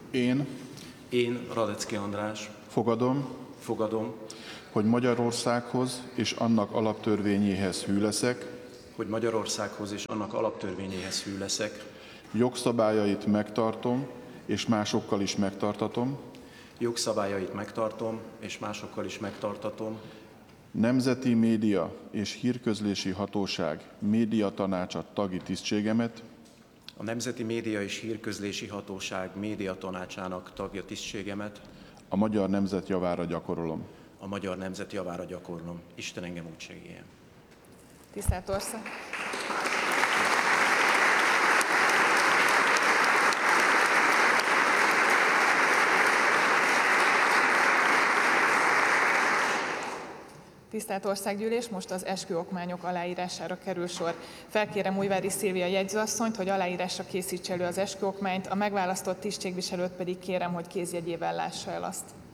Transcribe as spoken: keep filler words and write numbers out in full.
Én Én, Radecki András, fogadom, fogadom, hogy Magyarországhoz és annak alaptörvényéhez hű leszek, hogy Magyarországhoz és annak alaptörvényéhez hű leszek, jogszabályait megtartom és másokkal is megtartatom, jogszabályait megtartom és másokkal is megtartatom, Nemzeti Média és Hírközlési Hatóság médiatanácsa tagi tisztségemet, a Nemzeti Média és Hírközlési Hatóság médiatanácsának tagja tisztségemet a magyar nemzet javára gyakorolom. a magyar nemzet javára gyakorlom. Isten engem úgy segéljen. Tisztelt Ország! Tisztelt Országgyűlés, most az esküokmányok aláírására kerül sor. Felkérem Újvári Szilvia jegyzőasszonyt, hogy aláírásra készítse elő az esküokmányt, a megválasztott tisztségviselőt pedig kérem, hogy kézjegyével lássa el azt.